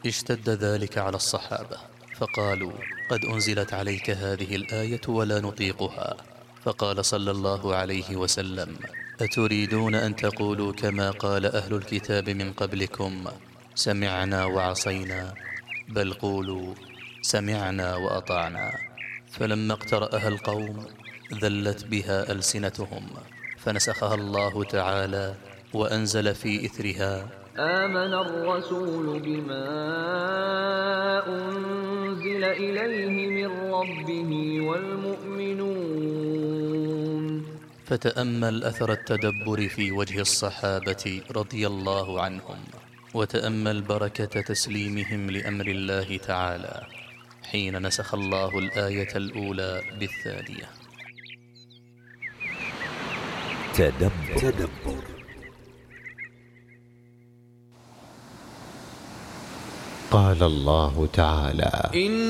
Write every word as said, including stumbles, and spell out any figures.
اشتد ذلك على الصحابة فقالوا: قد أنزلت عليك هذه الآية ولا نطيقها. فقال صلى الله عليه وسلم: أتريدون أن تقولوا كما قال أهل الكتاب من قبلكم: سمعنا وعصينا؟ بل قولوا: سمعنا وأطعنا. فلما اقترأها القوم ذلت بها ألسنتهم، فنسخها الله تعالى وأنزل في إثرها: آمن الرسول بما أنزل إليه من ربه والمؤمنون. فتأمل أثر التدبر في وجه الصحابة رضي الله عنهم، وتأمل بركة تسليمهم لأمر الله تعالى حين نسخ الله الآية الأولى بالثانية. تدبر, تدبر قال الله تعالى: